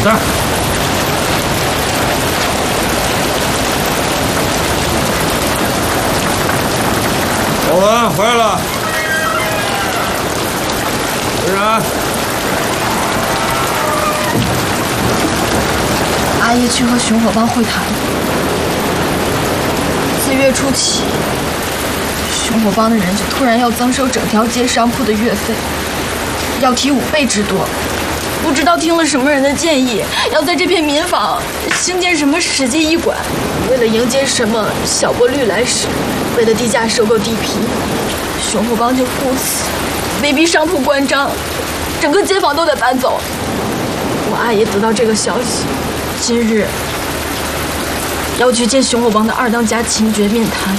这儿。我们回来了。为啥？ 阿姨去和熊火帮会谈。自月初起，熊火帮的人就突然要增收整条街商铺的月费，要提5倍之多。不知道听了什么人的建议，要在这片民坊兴建什么世界医馆，为了迎接什么小波律来使，为了低价收购地皮，熊火帮就故此威逼商铺关张，整个街坊都得搬走。我阿姨得到这个消息，今日要去见熊火帮的2当家秦觉面谈。